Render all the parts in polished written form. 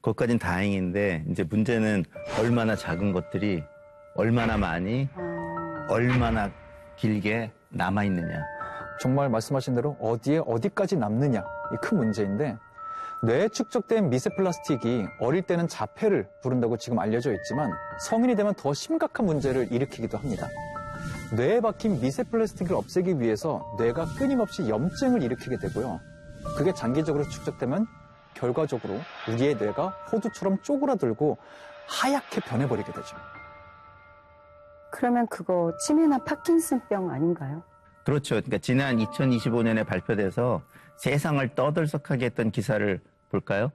그것까진 다행인데 이제 문제는 얼마나 작은 것들이 얼마나 많이 얼마나 길게 남아있느냐. 정말 말씀하신 대로 어디에 어디까지 남느냐 이 큰 문제인데 뇌에 축적된 미세 플라스틱이 어릴 때는 자폐를 부른다고 지금 알려져 있지만 성인이 되면 더 심각한 문제를 일으키기도 합니다. 뇌에 박힌 미세 플라스틱을 없애기 위해서 뇌가 끊임없이 염증을 일으키게 되고요. 그게 장기적으로 축적되면 결과적으로 우리의 뇌가 호두처럼 쪼그라들고 하얗게 변해버리게 되죠. 그러면 그거 치매나 파킨슨병 아닌가요? 그렇죠. 그러니까 지난 2025년에 발표돼서 세상을 떠들썩하게 했던 기사를 볼까요?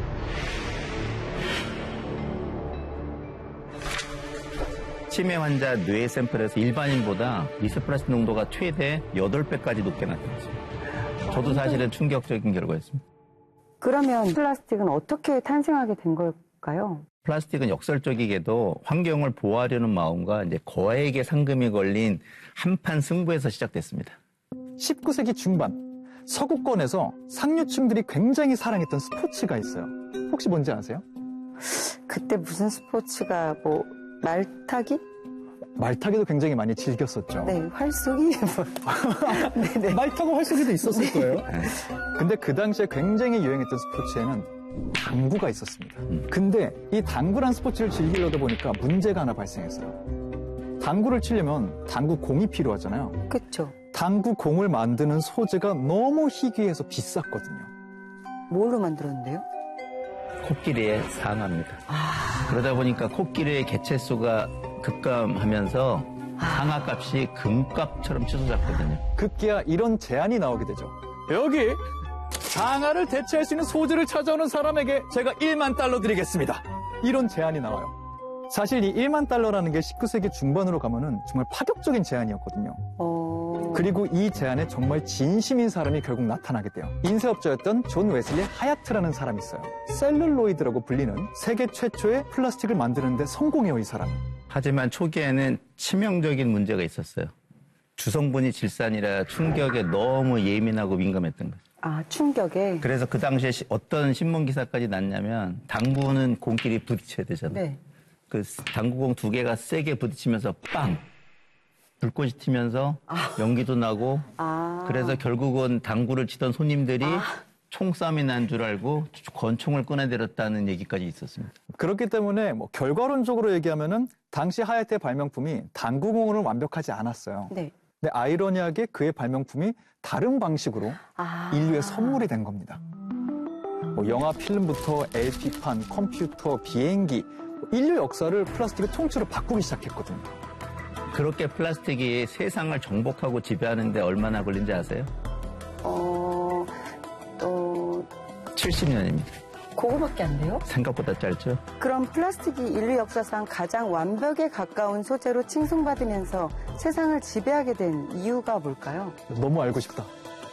치매 환자 뇌 샘플에서 일반인보다 미세플라스틱 농도가 최대 8배까지 높게 나타났습니다. 저도 사실은 충격적인 결과였습니다. 그러면 플라스틱은 어떻게 탄생하게 된 걸까요? 플라스틱은 역설적이게도 환경을 보호하려는 마음과 이제 거액의 상금이 걸린 한판 승부에서 시작됐습니다. 19세기 중반 서구권에서 상류층들이 굉장히 사랑했던 스포츠가 있어요. 혹시 뭔지 아세요? 그때 무슨 스포츠가 말타기? 말타기도 굉장히 많이 즐겼었죠. 네, 활쏘기? 네네. 말 타고 활쏘기도 있었을 거예요. 근데 그 당시에 굉장히 유행했던 스포츠에는 당구가 있었습니다. 근데 이 당구란 스포츠를 즐기려다 보니까 문제가 하나 발생했어요. 당구를 치려면 당구 공이 필요하잖아요. 그렇죠. 당구 공을 만드는 소재가 너무 희귀해서 비쌌거든요. 뭘로 만들었는데요? 코끼리의 상아입니다. 그러다 보니까 코끼리의 개체수가 급감하면서 상아값이 금값처럼 치솟았거든요. 급기야 이런 제안이 나오게 되죠. 여기 상아를 대체할 수 있는 소재를 찾아오는 사람에게 제가 1만 달러 드리겠습니다. 이런 제안이 나와요. 사실 이 1만 달러라는 게 19세기 중반으로 가면은 정말 파격적인 제안이었거든요. 그리고 이 제안에 정말 진심인 사람이 결국 나타나게 돼요. 인쇄업자였던 존 웨슬리 하야트라는 사람이 있어요. 셀룰로이드라고 불리는 세계 최초의 플라스틱을 만드는데 성공해요, 이 사람은. 하지만 초기에는 치명적인 문제가 있었어요. 주성분이 질산이라 충격에 너무 예민하고 민감했던 거죠. 아, 충격에? 그래서 그 당시에 어떤 신문 기사까지 났냐면 당구는 공끼리 부딪혀야 되잖아요. 네. 그 당구공 2개가 세게 부딪히면서 빵! 불꽃이 튀면서 연기도 나고 그래서 결국은 당구를 치던 손님들이 총싸움이 난 줄 알고 권총을 꺼내들었다는 얘기까지 있었습니다. 그렇기 때문에 결과론적으로 얘기하면은 당시 하야트의 발명품이 당구공으로 완벽하지 않았어요. 네. 근데 아이러니하게 그의 발명품이 다른 방식으로 인류의 선물이 된 겁니다. 영화 필름부터 LP판, 컴퓨터, 비행기 인류 역사를 플라스틱의 통째로 바꾸기 시작했거든요. 그렇게 플라스틱이 세상을 정복하고 지배하는데 얼마나 걸린지 아세요? 70년입니다. 그거밖에 안 돼요? 생각보다 짧죠? 그럼 플라스틱이 인류 역사상 가장 완벽에 가까운 소재로 칭송받으면서 세상을 지배하게 된 이유가 뭘까요? 너무 알고 싶다.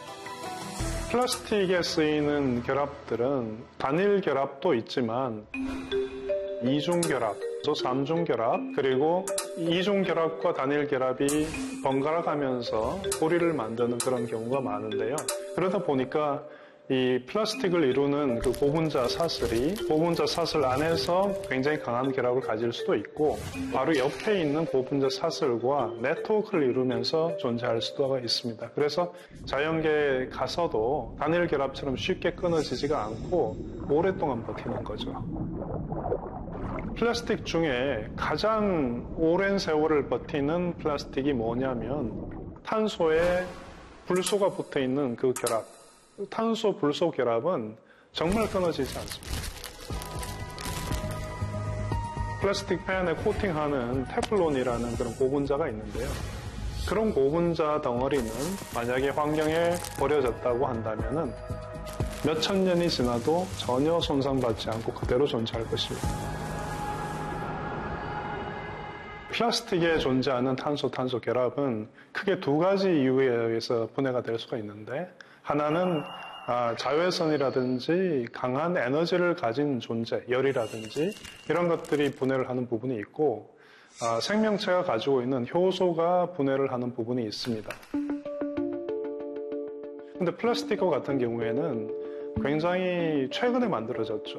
플라스틱에 쓰이는 결합들은 단일 결합도 있지만 이중 결합, 또 삼중 결합, 그리고 이중 결합과 단일 결합이 번갈아 가면서 고리를 만드는 그런 경우가 많은데요. 그러다 보니까 이 플라스틱을 이루는 그 고분자 사슬이 고분자 사슬 안에서 굉장히 강한 결합을 가질 수도 있고 바로 옆에 있는 고분자 사슬과 네트워크를 이루면서 존재할 수도 있습니다. 그래서 자연계에 가서도 단일 결합처럼 쉽게 끊어지지가 않고 오랫동안 버티는 거죠. 플라스틱 중에 가장 오랜 세월을 버티는 플라스틱이 뭐냐면 탄소에 불소가 붙어 있는 그 결합. 탄소 불소 결합은 정말 끊어지지 않습니다. 플라스틱 팬에 코팅하는 테플론이라는 그런 고분자가 있는데요. 그런 고분자 덩어리는 만약에 환경에 버려졌다고 한다면은 몇천 년이 지나도 전혀 손상받지 않고 그대로 존재할 것입니다. 플라스틱에 존재하는 탄소 결합은 크게 2가지 이유에 의해서 분해가 될 수가 있는데 하나는 자외선이라든지 강한 에너지를 가진 존재, 열이라든지 이런 것들이 분해를 하는 부분이 있고 생명체가 가지고 있는 효소가 분해를 하는 부분이 있습니다. 근데 플라스틱과 같은 경우에는 굉장히 최근에 만들어졌죠.